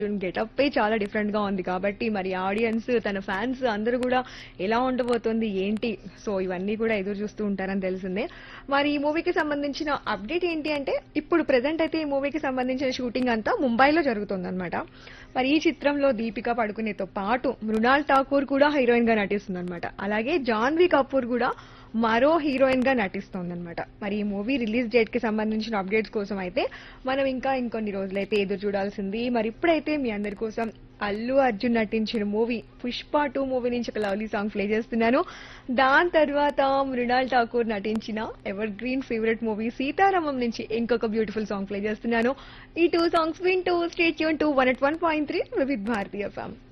గెటప్పే చాలా డిఫరెంట్ గా ఉంది కాబట్టి మరి ఆడియన్స్ తన ఫ్యాన్స్ అందరూ కూడా ఎలా ఉండబోతోంది ఏంటి సో ఇవన్నీ కూడా ఎదురు చూస్తూ ఉంటారని తెలిసిందే. మరి ఈ మూవీకి సంబంధించిన అప్డేట్ ఏంటి అంటే ఇప్పుడు ప్రెసెంట్ అయితే ఈ మూవీకి సంబంధించిన షూటింగ్ అంతా ముంబైలో జరుగుతుందన్నమాట. మరి ఈ చిత్రంలో దీపికా పడుకునేతో పాటు మృణాల్ ఠాకూర్ కూడా హీరోయిన్ గా నటిస్తుందన్నమాట. అలాగే జాన్వీ కపూర్ కూడా మరో హీరోయిన్ గా నటిస్తోందన్నమాట. మరి ఈ మూవీ రిలీజ్ డేట్ కి సంబంధించిన అప్డేట్స్ కోసం అయితే మనం ఇంకా ఇంకొన్ని రోజులైతే ఎదురు చూడాల్సింది. మరి ఇప్పుడైతే మీ అందరి కోసం అల్లు అర్జున్ నటించిన మూవీ పుష్ప 2 మూవీ నుంచి ఒక లవ్లీ సాంగ్ ప్లే చేస్తున్నాను. దాని తర్వాత మృణాల్ ఠాకూర్ నటించిన ever green favourite movie Sitaramam నుంచి ఇంకొక బ్యూటిఫుల్ సాంగ్ ప్లే చేస్తున్నాను. ఈ 2 సాంగ్స్ వింటూ stay tune to 101.3 Vividh Bharatiya FM.